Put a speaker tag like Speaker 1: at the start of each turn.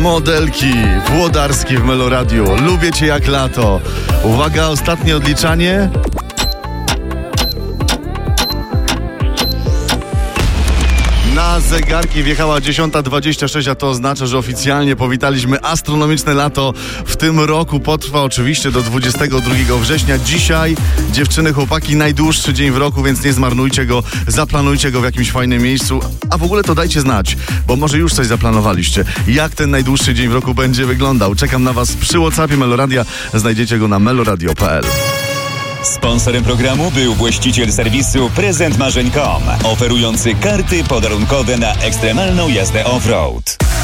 Speaker 1: Modelki, Włodarski w Meloradiu. Lubię cię jak lato. Uwaga, ostatnie odliczanie. Na zegarki wjechała 10:26, a to oznacza, że oficjalnie powitaliśmy astronomiczne lato. W tym roku potrwa oczywiście do 22 września. Dzisiaj, dziewczyny, chłopaki, najdłuższy dzień w roku, więc nie zmarnujcie go, zaplanujcie go w jakimś fajnym miejscu. A w ogóle to dajcie znać, bo może już coś zaplanowaliście. Jak ten najdłuższy dzień w roku będzie wyglądał? Czekam na was przy WhatsAppie Meloradia. Znajdziecie go na meloradio.pl.
Speaker 2: Sponsorem programu był właściciel serwisu prezentmarzeń.com, oferujący karty podarunkowe na ekstremalną jazdę off-road.